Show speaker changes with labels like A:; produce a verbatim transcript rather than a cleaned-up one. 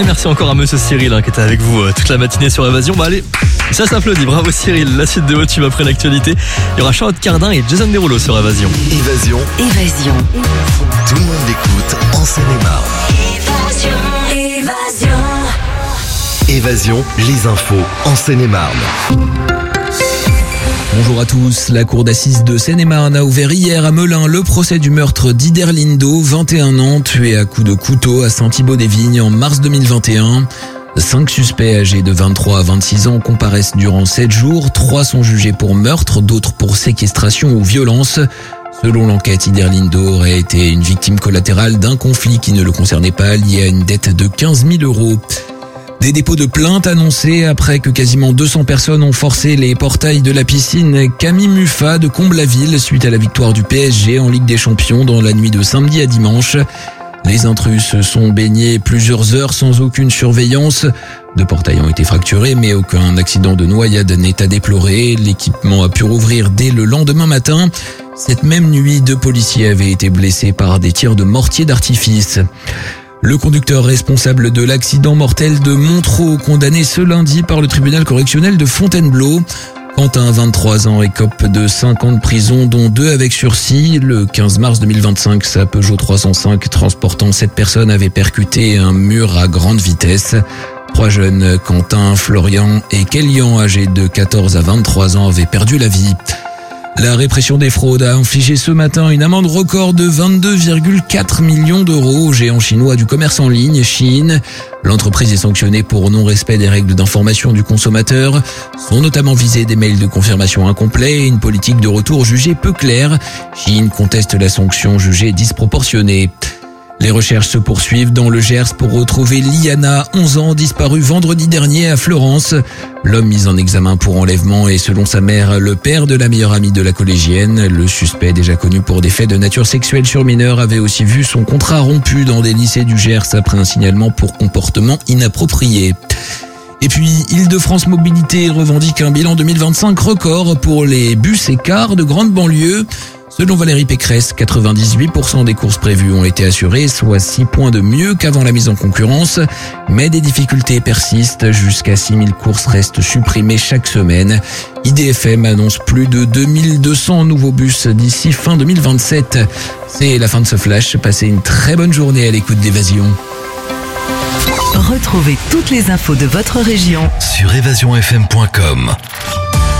A: Et merci encore à monsieur Cyril hein, qui était avec vous euh, toute la matinée sur Évasion. Bah allez, ça s'applaudit, bravo Cyril. La suite de votre tube après l'actualité. Il y aura Charlotte Cardin et Jason Derulo sur Évasion.
B: Évasion.
C: Évasion.
B: Tout le monde l'écoute en Seine-et-Marne.
C: Évasion. Évasion.
B: Évasion, les infos en Seine-et-Marne.
D: Bonjour à tous. La cour d'assises de Seine-et-Marne a ouvert hier à Melun le procès du meurtre d'Ider Lindo, vingt et un ans, tué à coups de couteau à Saint-Thibault-des-Vignes en mars deux mille vingt et un. Cinq suspects âgés de vingt-trois à vingt-six ans comparaissent durant sept jours. Trois sont jugés pour meurtre, d'autres pour séquestration ou violence. Selon l'enquête, Ider Lindo aurait été une victime collatérale d'un conflit qui ne le concernait pas, lié à une dette de quinze mille euros. Des dépôts de plainte annoncés après que quasiment deux cents personnes ont forcé les portails de la piscine Camille Muffat de Comble-la-Ville suite à la victoire du P S G en Ligue des Champions dans la nuit de samedi à dimanche. Les intrus se sont baignés plusieurs heures sans aucune surveillance. Deux portails ont été fracturés, mais aucun accident de noyade n'est à déplorer. L'équipement a pu rouvrir dès le lendemain matin. Cette même nuit, deux policiers avaient été blessés par des tirs de mortier d'artifice. Le conducteur responsable de l'accident mortel de Montereau, condamné ce lundi par le tribunal correctionnel de Fontainebleau. Quentin, vingt-trois ans, écope de cinq ans de prison, dont deux avec sursis. Le quinze mars deux mille vingt-cinq, sa Peugeot trois cent cinq transportant sept personnes avait percuté un mur à grande vitesse. Trois jeunes, Quentin, Florian et Kélian, âgés de quatorze à vingt-trois ans, avaient perdu la vie. La répression des fraudes a infligé ce matin une amende record de vingt-deux virgule quatre millions d'euros au géant chinois du commerce en ligne, Shein. L'entreprise est sanctionnée pour non-respect des règles d'information du consommateur. Sont notamment visés des mails de confirmation incomplets et une politique de retour jugée peu claire. Shein conteste la sanction jugée disproportionnée. Les recherches se poursuivent dans le Gers pour retrouver Liana, onze ans, disparue vendredi dernier à Florence. L'homme mis en examen pour enlèvement est, selon sa mère, le père de la meilleure amie de la collégienne. Le suspect, déjà connu pour des faits de nature sexuelle sur mineurs, avait aussi vu son contrat rompu dans des lycées du Gers après un signalement pour comportement inapproprié. Et puis, Île-de-France Mobilité revendique un bilan deux mille vingt-cinq record pour les bus et cars de grande banlieue. Selon Valérie Pécresse, quatre-vingt-dix-huit pour cent des courses prévues ont été assurées, soit six points de mieux qu'avant la mise en concurrence. Mais des difficultés persistent, jusqu'à six mille courses restent supprimées chaque semaine. I D F M annonce plus de deux mille deux cents nouveaux bus d'ici fin deux mille vingt-sept. C'est la fin de ce flash, passez une très bonne journée à l'écoute d'Évasion.
C: Retrouvez toutes les infos de votre région
B: Sur évasion f m point com.